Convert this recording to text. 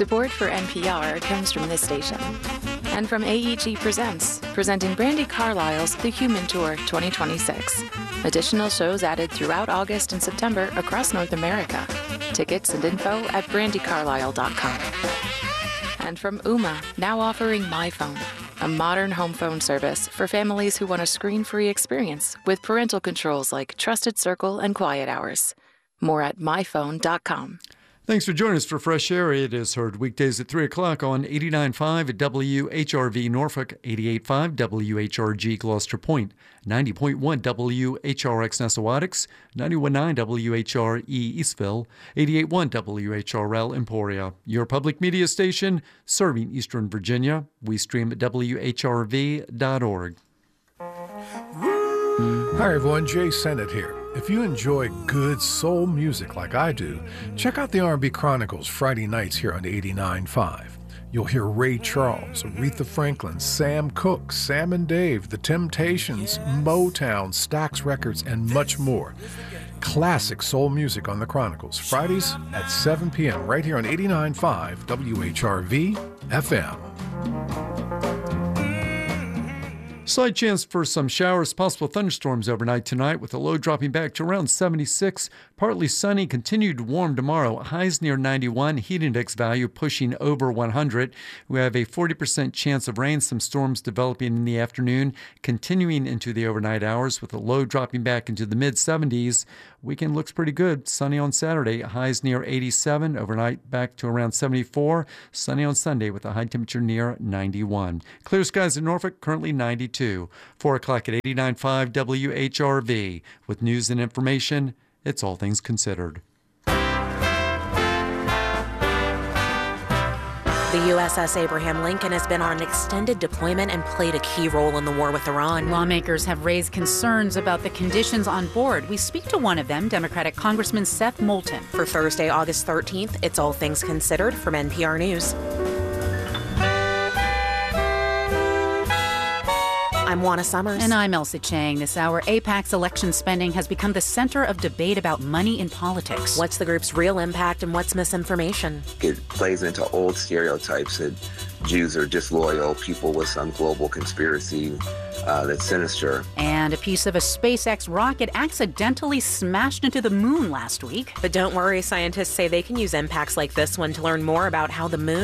Support for NPR comes from this station and from AEG Presents, presenting Brandi Carlile's The Human Tour 2026. Additional shows added throughout August and September across North America. Tickets and info at brandicarlisle.com. And from Ooma, now offering MyPhone, a modern home phone service for families who want a screen-free experience with parental controls like Trusted Circle and Quiet Hours. More at myphone.com. Thanks for joining us for Fresh Air. It is heard weekdays at 3 o'clock on 89.5 at WHRV Norfolk, 88.5 WHRG Gloucester Point, 90.1 WHRX Nessawadox, 91.9 WHRE Eastville, 88.1 WHRL Emporia. Your public media station serving Eastern Virginia. We stream at WHRV.org. Hi everyone, Jay Sennett here. If you enjoy good soul music like I do, check out the R&B Chronicles Friday nights here on 89.5. You'll hear Ray Charles, Aretha Franklin, Sam Cooke, Sam and Dave, The Temptations, Motown, Stax Records, and much more. Classic soul music on the Chronicles, Fridays at 7 p.m. right here on 89.5 WHRV FM. Slight chance for some showers, possible thunderstorms overnight tonight with a low dropping back to around 76. Partly sunny, continued warm tomorrow. Highs near 91, heat index value pushing over 100. We have a 40% chance of rain, some storms developing in the afternoon, continuing into the overnight hours with a low dropping back into the mid-70s. Weekend looks pretty good. Sunny on Saturday, highs near 87, overnight back to around 74. Sunny on Sunday with a high temperature near 91. Clear skies in Norfolk, currently 92. 4 o'clock at 89.5 WHRV. With news and information, it's All Things Considered. The USS Abraham Lincoln has been on an extended deployment and played a key role in the war with Iran. Lawmakers have raised concerns about the conditions on board. We speak to one of them, Democratic Congressman Seth Moulton. For Thursday, August 13th, it's All Things Considered from NPR News. I'm Juana Summers. And I'm Elsa Chang. This hour, AIPAC's election spending has become the center of debate about money in politics. What's the group's real impact and what's misinformation? It plays into old stereotypes that Jews are disloyal, people with some global conspiracy that's sinister. And a piece of a SpaceX rocket accidentally smashed into the moon last week. But don't worry, scientists say they can use impacts like this one to learn more about how the moon